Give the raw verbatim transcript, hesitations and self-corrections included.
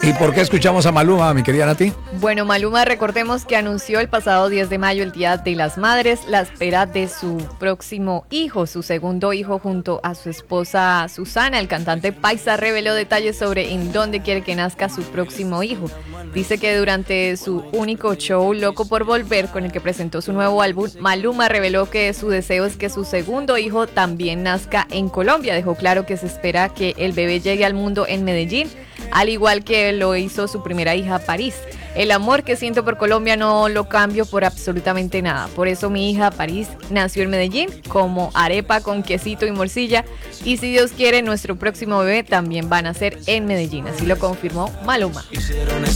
¿Y por qué escuchamos a Maluma, mi querida Nati? Bueno, Maluma, recordemos que anunció el pasado diez de mayo, el Día de las Madres, la espera de su próximo hijo, su segundo hijo, junto a su esposa Susana. El cantante paisa reveló detalles sobre en dónde quiere que nazca su próximo hijo. Dice que durante su único show, Loco por Volver, con el que presentó su nuevo álbum, Maluma reveló que su deseo es que su segundo hijo también nazca en Colombia. Dejó claro que se espera que el bebé llegue al mundo en Medellín, al igual que lo hizo su primera hija, París. El amor que siento por Colombia no lo cambio por absolutamente nada. Por eso mi hija, París, nació en Medellín como arepa con quesito y morcilla. Y si Dios quiere, nuestro próximo bebé también va a nacer en Medellín. Así lo confirmó Maluma.